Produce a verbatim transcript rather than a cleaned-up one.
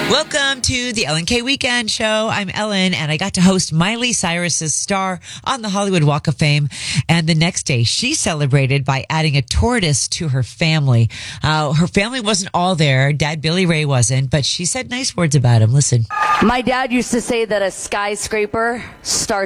Welcome to the Ellen K Weekend Show. I'm Ellen, and I got to host Miley Cyrus's Star on the Hollywood Walk of Fame. And the next day, she celebrated by adding a tortoise to her family. Uh, her family wasn't all there. Dad Billy Ray wasn't, but she said nice words about him. Listen. My dad used to say that a skyscraper starts